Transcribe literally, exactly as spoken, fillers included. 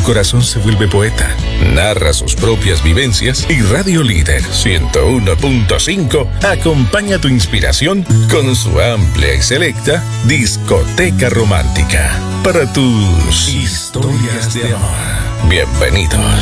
corazón se vuelve poeta, narra sus propias vivencias y Radio Líder ciento uno punto cinco acompaña tu inspiración con su amplia y selecta discoteca romántica para tus historias de amor. Bienvenidos.